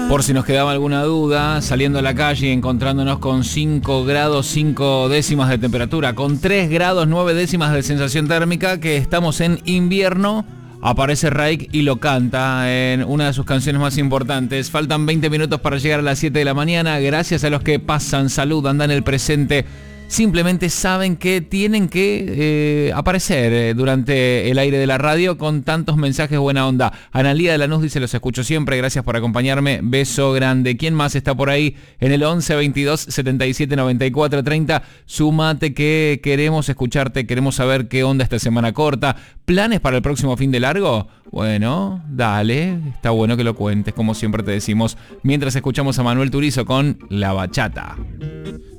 Por si nos quedaba alguna duda, saliendo a la calle y encontrándonos con 5 grados 5 décimas de temperatura, con 3 grados 9 décimas de sensación térmica, que estamos en invierno, aparece Raik y lo canta en una de sus canciones más importantes. Faltan 20 minutos para llegar a las 7 de la mañana. Gracias a los que pasan, saludan, dan el presente. Simplemente saben que tienen que aparecer durante el aire de la radio con tantos mensajes buena onda. Analía de Lanús dice: los escucho siempre, gracias por acompañarme, beso grande. ¿Quién más está por ahí? En el 11 22 77 94 30, sumate que queremos escucharte, queremos saber qué onda esta semana corta. ¿Planes para el próximo fin de largo? Bueno, dale, está bueno que lo cuentes, como siempre te decimos, mientras escuchamos a Manuel Turizo con La Bachata.